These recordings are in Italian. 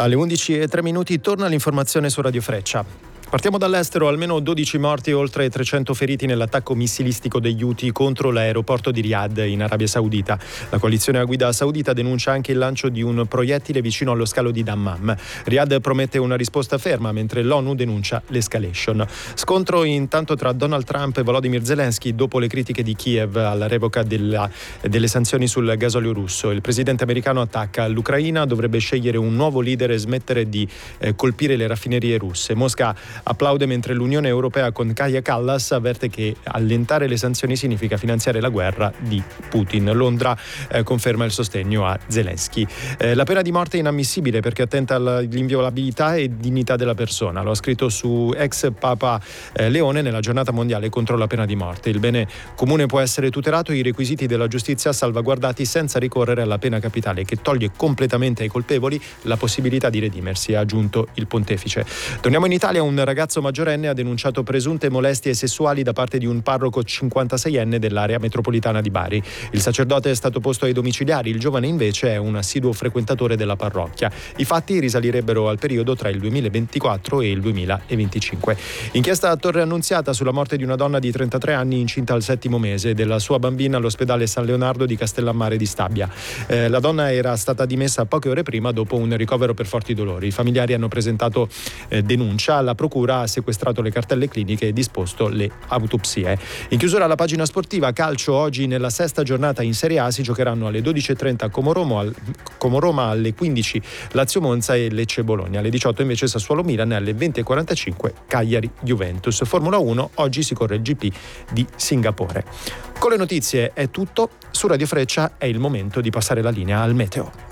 Alle 11:03 torna l'informazione su Radio Freccia. Partiamo dall'estero, almeno 12 morti e oltre 300 feriti nell'attacco missilistico degli Houthi contro l'aeroporto di Riyadh in Arabia Saudita. La coalizione a guida saudita denuncia anche il lancio di un proiettile vicino allo scalo di Dammam. Riyadh promette una risposta ferma, mentre l'ONU denuncia l'escalation. Scontro intanto tra Donald Trump e Volodymyr Zelensky dopo le critiche di Kiev alla revoca delle sanzioni sul gasolio russo. Il presidente americano attacca l'Ucraina, dovrebbe scegliere un nuovo leader e smettere di colpire le raffinerie russe. Mosca applaude mentre l'Unione Europea con Kaja Kallas avverte che allentare le sanzioni significa finanziare la guerra di Putin. Londra conferma il sostegno a Zelensky. La pena di morte è inammissibile perché attenta all'inviolabilità e dignità della persona. Lo ha scritto su ex Papa Leone nella giornata mondiale contro la pena di morte. Il bene comune può essere tutelato e i requisiti della giustizia salvaguardati senza ricorrere alla pena capitale che toglie completamente ai colpevoli la possibilità di redimersi, ha aggiunto il pontefice. Torniamo in Italia. Un ragazzo maggiorenne ha denunciato presunte molestie sessuali da parte di un parroco 56enne dell'area metropolitana di Bari. Il sacerdote è stato posto ai domiciliari, il giovane invece è un assiduo frequentatore della parrocchia. I fatti risalirebbero al periodo tra il 2024 e il 2025. Inchiesta a Torre Annunziata sulla morte di una donna di 33 anni incinta al 7° mese della sua bambina all'ospedale San Leonardo di Castellammare di Stabia. La donna era stata dimessa poche ore prima dopo un ricovero per forti dolori. I familiari hanno presentato denuncia. La procura ha sequestrato le cartelle cliniche e disposto le autopsie. In chiusura la pagina sportiva calcio. Oggi nella sesta giornata in Serie A si giocheranno alle 12:30 Como-Roma, alle 15 Lazio-Monza e Lecce-Bologna, alle 18 invece Sassuolo-Milan e alle 20:45 Cagliari-Juventus. Formula 1, oggi si corre il GP di Singapore. Con le notizie è tutto. Su Radio Freccia è il momento di passare la linea al meteo.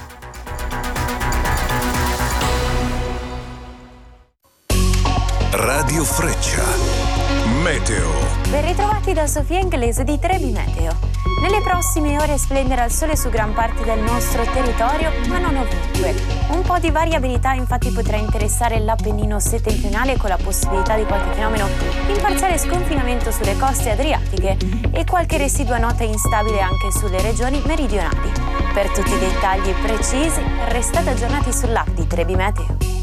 Radio Freccia. Meteo. Ben ritrovati da Sofia Inglese di Trebi Meteo. Nelle prossime ore splenderà il sole su gran parte del nostro territorio, ma non ovunque. Un po' di variabilità infatti potrà interessare l'Appennino settentrionale con la possibilità di qualche fenomeno in parziale sconfinamento sulle coste adriatiche e qualche residua nota instabile anche sulle regioni meridionali. Per tutti i dettagli precisi, restate aggiornati sull'app di Trebi Meteo.